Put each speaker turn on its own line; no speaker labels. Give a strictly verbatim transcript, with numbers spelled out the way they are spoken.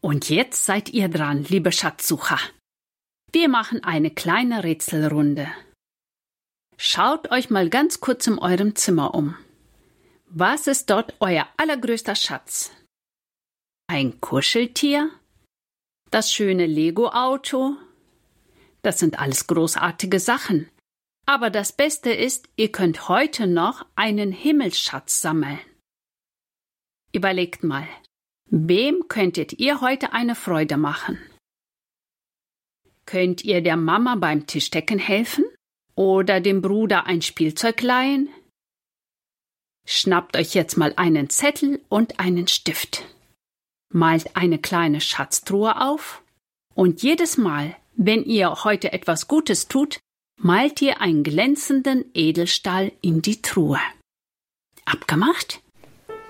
Und jetzt seid ihr dran, liebe Schatzsucher. Wir machen eine kleine Rätselrunde. Schaut euch mal ganz kurz in eurem Zimmer um. Was ist dort euer allergrößter Schatz? Ein Kuscheltier? Das schöne Lego-Auto? Das sind alles großartige Sachen. Aber das Beste ist, ihr könnt heute noch einen Himmelsschatz sammeln. Überlegt mal, wem könntet ihr heute eine Freude machen? Könnt ihr der Mama beim Tischdecken helfen? Oder dem Bruder ein Spielzeug leihen? Schnappt euch jetzt mal einen Zettel und einen Stift. Malt eine kleine Schatztruhe auf und jedes Mal, wenn ihr heute etwas Gutes tut, malt ihr einen glänzenden Edelstahl in die Truhe. Abgemacht?